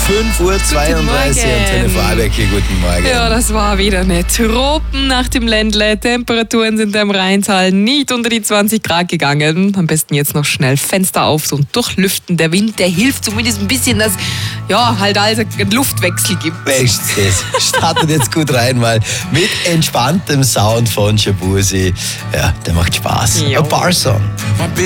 5:32 Uhr und eine Vorarlberger, guten Morgen. Ja, das war wieder eine Tropen nach dem Ländle. Temperaturen sind im Rheintal nicht unter die 20 Grad gegangen. Am besten jetzt noch schnell Fenster auf und durchlüften. Der Wind, der hilft zumindest ein bisschen, dass halt also einen Luftwechsel gibt. Bestes. Startet jetzt gut rein, mal mit entspanntem Sound von Shabuzi. Ja, der macht Spaß. Jo. Ein Bar-Song.